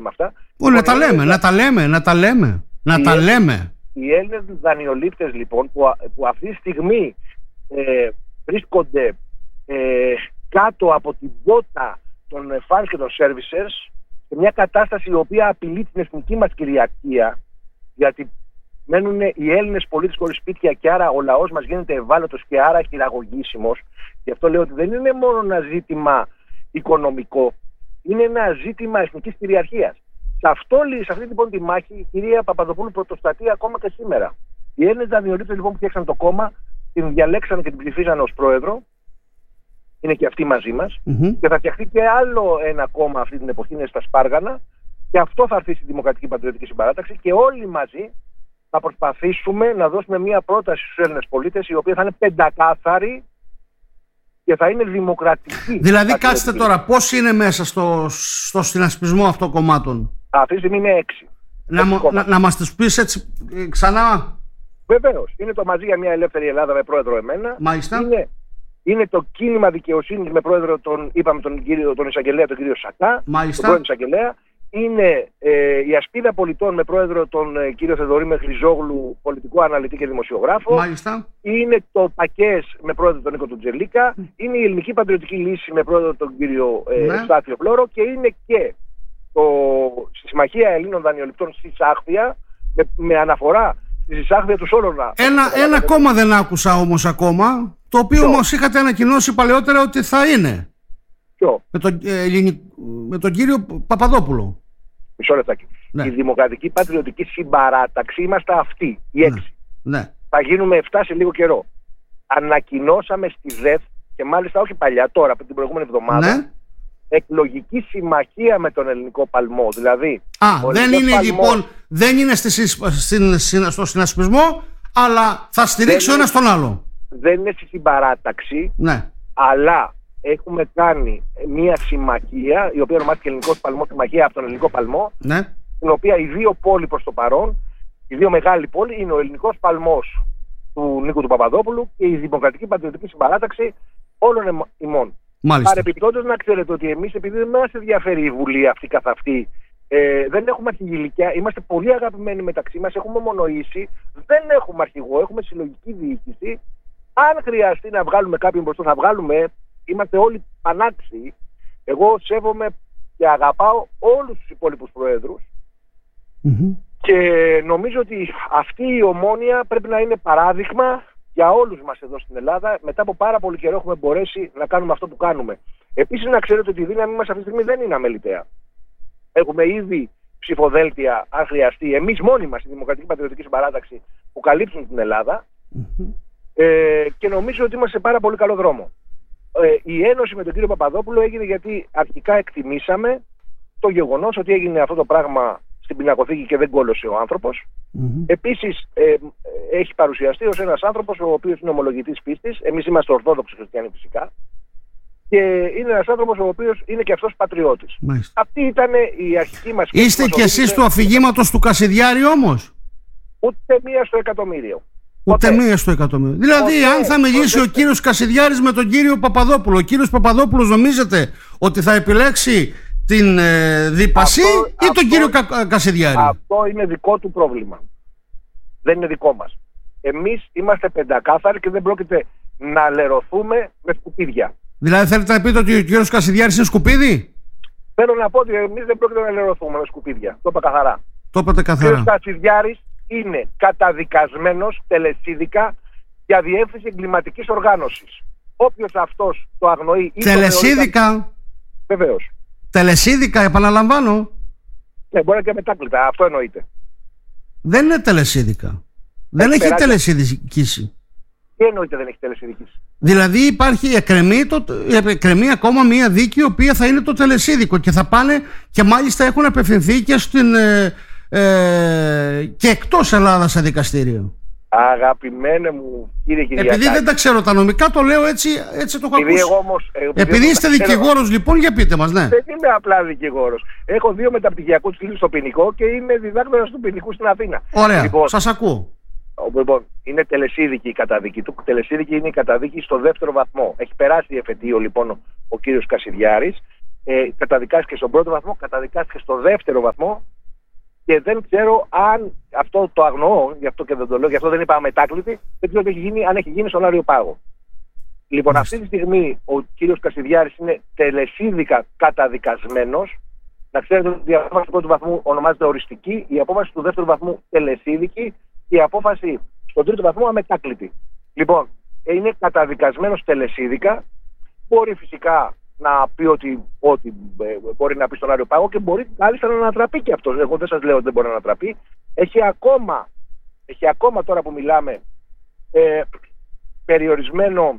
με αυτά. Να τα λέμε. Οι Έλληνες δανειολήπτες λοιπόν που αυτή τη στιγμή βρίσκονται κάτω από την πότα των funds και των services, σε μια κατάσταση η οποία απειλεί την εθνική μας κυριαρχία, γιατί μένουν οι Έλληνες πολίτες χωρίς σπίτια και άρα ο λαός μας γίνεται ευάλωτος και άρα χειραγωγήσιμος. Γι' αυτό λέω ότι δεν είναι μόνο ένα ζήτημα οικονομικό, είναι ένα ζήτημα εθνικής κυριαρχίας. Σε αυτή λοιπόν τη μάχη η κυρία Παπαδοπούλου πρωτοστατεί ακόμα και σήμερα. Οι Έλληνες δανειολήπτες λοιπόν που φτιάξαν το κόμμα, την διαλέξαν και την ψηφίζαν ως πρόεδρο, είναι και αυτοί μαζί μας, και θα φτιαχτεί και άλλο ένα κόμμα αυτή την εποχή, είναι στα Σπάργανα, και αυτό θα έρθει στη Δημοκρατική Πατριωτική Συμπαράταξη, και όλοι μαζί θα προσπαθήσουμε να δώσουμε μια πρόταση στους Έλληνες πολίτες, η οποία θα είναι πεντακάθαρη και θα είναι δημοκρατική. Δηλαδή, κάτσε τώρα, πώς είναι μέσα στο συνασπισμό αυτών κομμάτων? Αυτή τη στιγμή είναι 6. Να μας τις πεις έτσι ξανά. Βεβαίως. Είναι το Μαζί για μια Ελεύθερη Ελλάδα με πρόεδρο εμένα. Μάλιστα. Είναι το Κίνημα Δικαιοσύνης με πρόεδρο τον εισαγγελέα, τον κύριο Σακά. Μάλιστα. Τον πρώην εισαγγελέα. Είναι η Ασπίδα Πολιτών με πρόεδρο τον κύριο Θεδωρή Μεχριζόγλου, πολιτικό αναλυτή και δημοσιογράφο. Μάλιστα. Είναι το ΠΑΚΕΣ με πρόεδρο τον Νίκο Τζελίκα. Είναι η Ελληνική Πατριωτική Λύση με πρόεδρο τον κύριο Στάθιο Φλόρο. Και είναι και στη Συμμαχία Ελλήνων Δανειοληπτών στη Σάχθια, με αναφορά στη Σάχθια του όλων. Ένα κόμμα δεν άκουσα όμως ακόμα, το οποίο όμως είχατε ανακοινώσει παλαιότερα ότι θα είναι. Ποιο? Με τον κύριο Παπαδόπουλο. Μισό λεπτάκι. Ναι. Η Δημοκρατική Πατριωτική Συμπαράταξη είμαστε αυτοί, οι 6. Ναι. Θα γίνουμε 7 σε λίγο καιρό. Ανακοινώσαμε στη ΔΕΘ, και μάλιστα όχι παλιά, τώρα από την προηγούμενη εβδομάδα, Ναι. εκλογική συμμαχία με τον Ελληνικό Παλμό. Δηλαδή, δεν είναι στο συνασπισμό, αλλά θα στηρίξει ο ένας τον άλλο. Δεν είναι στη συμπαράταξη, Ναι. αλλά έχουμε κάνει μια συμμαχία, η οποία ονομάζεται Ελληνικός Παλμός, συμμαχία από τον Ελληνικό Παλμό, Ναι. στην οποία οι δύο πόλοι προς το παρόν, οι δύο μεγάλοι πόλοι, είναι ο Ελληνικός Παλμός του Νίκου του Παπαδόπουλου και η Δημοκρατική Πατριωτική Συμπαράταξη όλων ημών. Παρεπιπτόντως να ξέρετε ότι εμείς, επειδή δεν μας ενδιαφέρει η Βουλή αυτή καθ' αυτή, δεν έχουμε αρχηγηλικιά, είμαστε πολύ αγαπημένοι μεταξύ μας, έχουμε ομονοήσει, δεν έχουμε αρχηγό, έχουμε συλλογική διοίκηση. Αν χρειαστεί να βγάλουμε κάποιον μπροστά, θα βγάλουμε. Είμαστε όλοι πανάξιοι. Εγώ σέβομαι και αγαπάω όλους τους υπόλοιπους προέδρους. Και νομίζω ότι αυτή η ομόνοια πρέπει να είναι παράδειγμα για όλους μας εδώ στην Ελλάδα. Μετά από πάρα πολύ καιρό έχουμε μπορέσει να κάνουμε αυτό που κάνουμε. Επίσης να ξέρετε ότι η δύναμη μας αυτή τη στιγμή δεν είναι αμεληταία. Έχουμε ήδη ψηφοδέλτια, αν χρειαστεί, εμείς μόνοι μας, η Δημοκρατική Πατριωτική Συμπαράταξη, που καλύψουν την Ελλάδα. Και νομίζω ότι είμαστε σε πάρα πολύ καλό δρόμο. Η ένωση με τον κύριο Παπαδόπουλο έγινε γιατί αρχικά εκτιμήσαμε το γεγονός ότι έγινε αυτό το πράγμα στην πινακοθήκη και δεν κόλωσε ο άνθρωπος. Επίσης έχει παρουσιαστεί ως ένας άνθρωπος ο οποίος είναι ομολογητής πίστης. Εμείς είμαστε ορθόδοξοι χριστιανοί φυσικά. Και είναι ένας άνθρωπος ο οποίος είναι και αυτός πατριώτης. Αυτή ήταν η αρχική μας. Είστε κι εσείς του αφηγήματος του Κασιδιάρη όμως? Ούτε μία στο εκατομμύριο. Ούτε μία στο εκατομμύριο. Δηλαδή, αν θα μιλήσει ο κύριος Κασιδιάρης με τον κύριο Παπαδόπουλο, ο κύριος Παπαδόπουλος νομίζετε ότι θα επιλέξει την Δίπαση ή τον κύριο Κασιδιάρη? Αυτό είναι δικό του πρόβλημα. Δεν είναι δικό μας. Εμείς είμαστε πεντακάθαροι και δεν πρόκειται να λερωθούμε με σκουπίδια. Δηλαδή, θέλετε να πείτε ότι ο κύριος Κασιδιάρης είναι σκουπίδι? Θέλω να πω ότι εμείς δεν πρόκειται να λερωθούμε με σκουπίδια. Το είπα καθαρά. Το είπατε καθαρά. Ο κύριος Κασιδιάρης είναι καταδικασμένος τελεσίδικα για διεύθυνση εγκληματικής οργάνωσης. Όποιος αυτός το αγνοεί ή τελεσίδικα. Βεβαίως. Τελεσίδικα, επαναλαμβάνω. Ναι, μπορεί και μετάκλητα, αυτό εννοείται. Δεν είναι τελεσίδικα. Δεν έχει τελεσίδικηση. Τι εννοείται δεν έχει τελεσίδικηση? Δηλαδή υπάρχει εκκρεμεί ακόμα μία δίκη η οποία θα είναι το τελεσίδικο και θα πάνε και μάλιστα έχουν απευθυνθεί και και εκτός Ελλάδας σε δικαστήριο. Αγαπημένε μου κύριε Κυριακάκη. Επειδή δεν τα ξέρω τα νομικά, το λέω έτσι το έχω ακούσει. Επειδή είστε δικηγόρος λοιπόν, για πείτε μας, ναι. Δεν είμαι απλά δικηγόρος. Έχω 2 μεταπτυχιακούς τίτλους στο ποινικό και είμαι διδάκτορας του ποινικού στην Αθήνα. Ωραία, λοιπόν, σας ακούω. Λοιπόν, είναι τελεσίδικη η καταδίκη του. Τελεσίδικη είναι η καταδίκη στο 2ο βαθμό. Έχει περάσει η εφετείο λοιπόν ο κύριος Κασιδιάρης καταδικάστηκε στον πρώτο βαθμό, καταδικάστηκε στο δεύτερο βαθμό και δεν ξέρω αν αυτό το αγνοώ, γι' αυτό και δεν το λέω, γι' αυτό δεν είπα αμετάκλητη, δεν ξέρω αν έχει γίνει στον Άριο Πάγο. Λοιπόν, αυτή τη στιγμή ο κύριος Κασιδιάρης είναι τελεσίδικα καταδικασμένος. Να ξέρετε ότι η απόφαση του πρώτου βαθμού ονομάζεται οριστική, η απόφαση του δεύτερου βαθμού τελεσίδικη και η απόφαση στον τρίτο βαθμό αμετάκλητη. Λοιπόν, είναι καταδικασμένος τελεσίδικα. Μπορεί φυσικά να πει ότι μπορεί να πει στον Άριο Πάγο και μπορεί κάλλιστα να ανατραπεί και αυτός. Εγώ δεν σας λέω ότι δεν μπορεί να ανατραπεί. Έχει ακόμα τώρα που μιλάμε περιορισμένο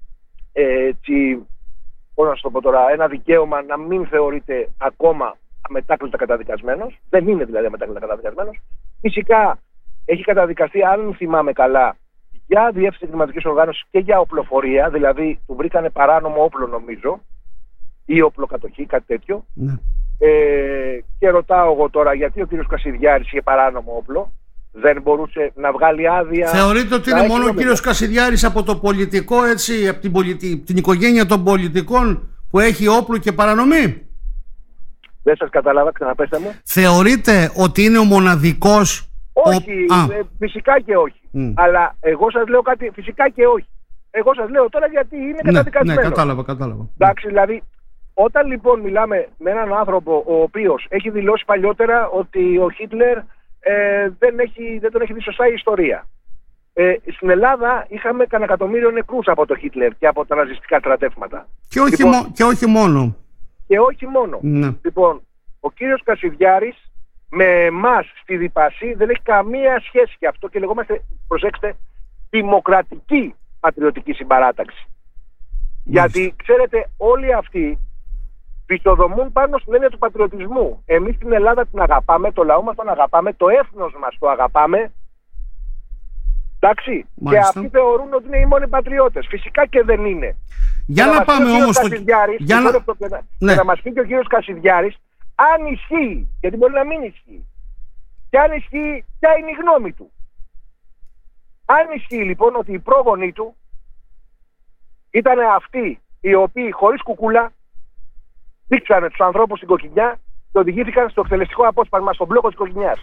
πώς να σου το πω τώρα, ένα δικαίωμα να μην θεωρείται ακόμα αμετάκλητα καταδικασμένος. Δεν είναι δηλαδή αμετάκλητα καταδικασμένος. Φυσικά έχει καταδικαστεί, αν θυμάμαι καλά, για διεύθυνση εγκληματικής οργάνωσης και για οπλοφορία, δηλαδή του βρήκανε παράνομο όπλο νομίζω ή οπλοκατοχή, κάτι τέτοιο. Ναι. Και ρωτάω εγώ τώρα γιατί ο κύριος Κασιδιάρης είχε παράνομο όπλο, δεν μπορούσε να βγάλει άδεια. Θεωρείτε ότι είναι μόνο ο κύριος Κασιδιάρης από το πολιτικό, έτσι, από την οικογένεια των πολιτικών που έχει όπλο και παρανομή? Δεν σας κατάλαβα, ξαναπέστε μου. Θεωρείτε ότι είναι ο μοναδικός? Όχι, φυσικά και όχι. Αλλά εγώ σας λέω κάτι, φυσικά και όχι. Εγώ σας λέω τώρα γιατί είναι καταδικασμένο. Ναι, κατάλαβα. Εντάξει, δηλαδή, όταν λοιπόν μιλάμε με έναν άνθρωπο ο οποίος έχει δηλώσει παλιότερα ότι ο Χίτλερ δεν τον έχει δει σωστά η ιστορία. Στην Ελλάδα είχαμε κανένα εκατομμύριο νεκρούς από το Χίτλερ και από τα ναζιστικά στρατεύματα. Και όχι μόνο. Και όχι μόνο. Ναι. Λοιπόν, ο κύριος Κασιδιάρης με εμάς στη Διπασή δεν έχει καμία σχέση και αυτό και λεγόμαστε, προσέξτε, δημοκρατική πατριωτική συμπαράταξη. Γιατί ξέρετε, όλοι αυτοί πιστοδομούν πάνω στην έννοια του πατριωτισμού. Εμείς στην Ελλάδα την αγαπάμε, το λαό μας τον αγαπάμε, το έθνος μας το αγαπάμε. Εντάξει. Μάλιστα. Και αυτοί θεωρούν ότι είναι οι μόνοι πατριώτες. Φυσικά και δεν είναι. Για να πάμε όμως να μας πει και ο κύριος Κασιδιάρης αν ισχύει, γιατί μπορεί να μην ισχύει. Και αν ισχύει, ποια είναι η γνώμη του. Αν ισχύει λοιπόν ότι οι πρόγονοι του ήταν αυτοί οι οποίοι χωρίς κουκούλα δείξανε τους ανθρώπους στην Κοκκινιά και οδηγήθηκαν στο εκτελεστικό απόσπασμα στον μπλόκο της Κοκκινιάς.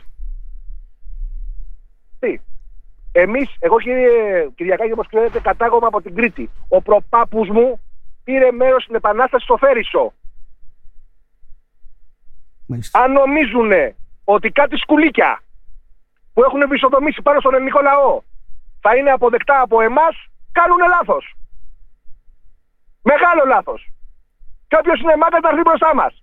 Τι. Εμείς, εγώ κύριε Κυριακάκη, όπως ξέρετε, κατάγομαι από την Κρήτη. Ο προπάπους μου πήρε μέρος στην Επανάσταση στο Φέρισο. Μάλιστα. Αν νομίζουν ότι κάτι σκουλίκια που έχουν βυσοδομήσει πάνω στον ελληνικό λαό θα είναι αποδεκτά από εμάς, κάνουν λάθος. Μεγάλο λάθος. Και όποιος είναι μάκα θα έρθει μπροστά μας.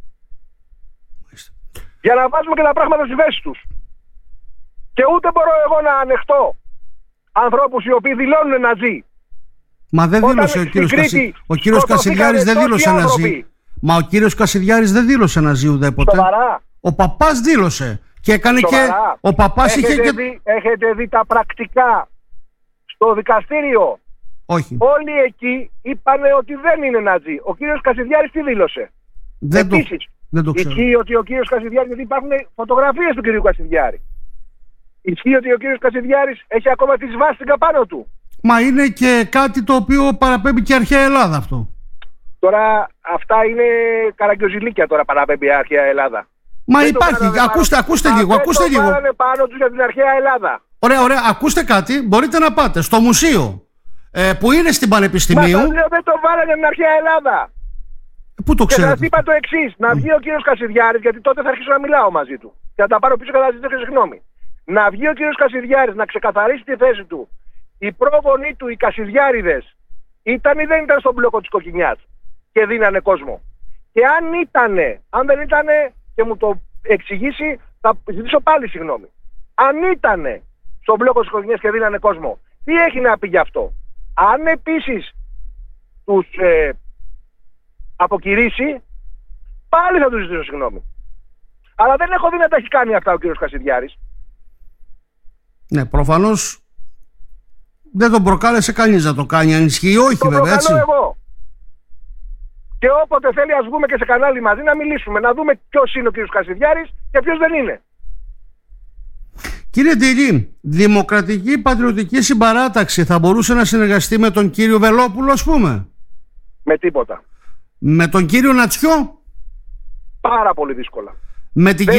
Για να βάζουμε και τα πράγματα στη θέση τους. Και ούτε μπορώ εγώ να ανεχτώ ανθρώπους οι οποίοι δηλώνουν ναζί. Μα δεν δήλωσε ο κύριος Κασιδιάρης δεν δήλωσε ναζί. Μα ο κύριος Κασιδιάρης δεν δήλωσε ναζί ουδέποτε. Σοβαρά. Ο παπάς δήλωσε. Και έκανε Σοβαρά. και. Ο παπάς έχετε δει τα πρακτικά στο δικαστήριο? Όχι. Όλοι εκεί είπανε ότι δεν είναι ναζί. Ο κύριος Κασιδιάρης τι δήλωσε? Επίσης, δεν το ξέρω. Ισχύει ότι ο κύριος Κασιδιάρης, γιατί υπάρχουν φωτογραφίες του κύριου Κασιδιάρη. Ισχύει ότι ο κύριος Κασιδιάρης έχει ακόμα τη σβάστηκα πάνω του? Μα είναι και κάτι το οποίο παραπέμπει και αρχαία Ελλάδα αυτό. Τώρα αυτά είναι καραγκιοζηλίκια τώρα παραπέμπει η αρχαία Ελλάδα. Μα δεν υπάρχει, ακούστε λίγο. Δεν βάλανε πάνω τους για την αρχαία Ελλάδα. Ωραία, ακούστε κάτι, μπορείτε να πάτε στο μουσείο που είναι στην Πανεπιστημίου. Μα σας λέω δεν το βάλανε για την αρχαία Ελλάδα. Πού το ξέρετε? Και σας είπα το εξής, να βγει ο κύριος Κασιδιάρης, γιατί τότε θα αρχίσω να μιλάω μαζί του. Και θα τα πάρω πίσω και θα ζητήσω συγγνώμη. Να βγει ο κύριος Κασιδιάρης να ξεκαθαρίσει τη θέση του. Οι πρόγονοι του, οι Κασιδιάρηδες, ήταν ή δεν ήταν στον μπλόκο της Κοκκινιάς και δίνανε κόσμο? Και αν δεν ήτανε και μου το εξηγήσει, θα ζητήσω πάλι συγγνώμη. Αν ήτανε στον μπλόκο της Κοκκινιάς και δίνανε κόσμο, τι έχει να πει γι' αυτό? Αν επίσης τους αποκηρύσει, πάλι θα τους ζητήσω συγγνώμη. Αλλά δεν έχω δει να τα έχει κάνει αυτά ο κύριος Κασιδιάρης. Ναι, προφανώς δεν τον προκάλεσε κανείς να το κάνει. Αν ισχύει, όχι βέβαια, έτσι. Το προκαλώ εγώ. Και όποτε θέλει ας βγούμε και σε κανάλι μαζί να μιλήσουμε, να δούμε ποιος είναι ο κύριος Κασιδιάρης και ποιος δεν είναι. Κύριε Τηλή, Δημοκρατική Πατριωτική Συμπαράταξη θα μπορούσε να συνεργαστεί με τον κύριο Βελόπουλο, ας πούμε? Με τίποτα. Με τον κύριο Νατσιό. Πάρα πολύ δύσκολα. Με την